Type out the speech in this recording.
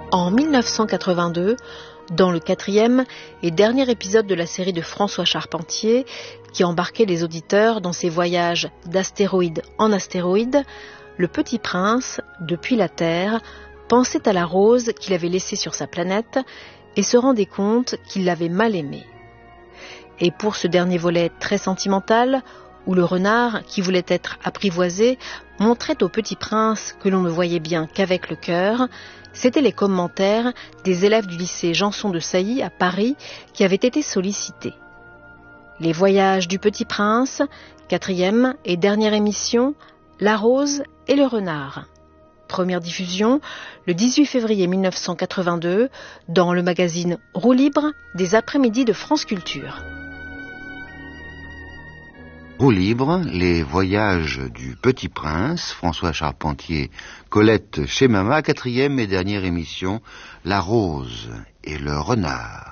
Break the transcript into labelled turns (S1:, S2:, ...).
S1: En 1982, dans le 4e et dernier épisode de la série de François Charpentier, qui embarquait les auditeurs dans ses voyages d'astéroïde en astéroïde, le Petit Prince, depuis la Terre, pensait à la rose qu'il avait laissée sur sa planète et se rendait compte qu'il l'avait mal aimée. Et pour ce dernier volet très sentimental, où le renard, qui voulait être apprivoisé, montrait au Petit Prince que l'on ne voyait bien qu'avec le cœur, c'étaient les commentaires des élèves du lycée Janson de Sailly à Paris qui avaient été sollicités. Les voyages du Petit Prince, 4e et dernière émission, La Rose et le Renard. Première diffusion le 18 février 1982 dans le magazine Roue libre des après-midi de France Culture.
S2: Roue libre, les voyages du Petit Prince, François Charpentier, Colette chez Mama, 4e et dernière émission, La Rose et le Renard.